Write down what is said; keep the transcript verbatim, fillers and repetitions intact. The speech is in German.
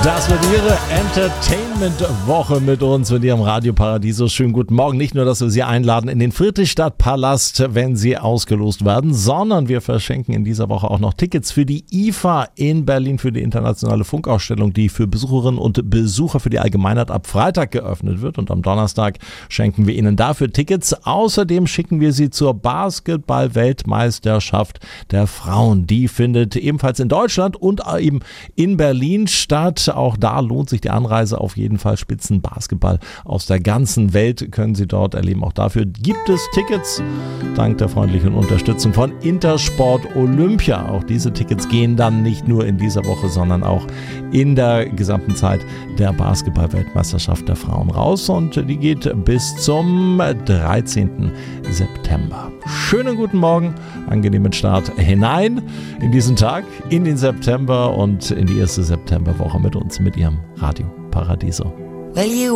Das wird Ihre Entertainment-Woche mit uns, mit Ihrem Radio Paradiso. Schönen guten Morgen. Nicht nur, dass wir Sie einladen in den Friedrichstadtpalast, wenn Sie ausgelost werden, sondern wir verschenken in dieser Woche auch noch Tickets für die I F A in Berlin, für die internationale Funkausstellung, die für Besucherinnen und Besucher für die Allgemeinheit ab Freitag geöffnet wird. Und am Donnerstag schenken wir Ihnen dafür Tickets. Außerdem schicken wir Sie zur Basketball-Weltmeisterschaft der Frauen. Die findet ebenfalls in Deutschland und eben in Berlin statt. Auch da lohnt sich die Anreise auf jeden Fall. Spitzenbasketball aus der ganzen Welt können Sie dort erleben. Auch dafür gibt es Tickets, dank der freundlichen Unterstützung von Intersport Olympia. Auch diese Tickets gehen dann nicht nur in dieser Woche, sondern auch in der gesamten Zeit der Basketball-Weltmeisterschaft der Frauen raus. Und die geht bis zum dreizehnten September. Schönen guten Morgen, angenehmen Start hinein in diesen Tag, in den September und in die erste Septemberwoche mit uns, mit Ihrem Radio Paradiso. Well, you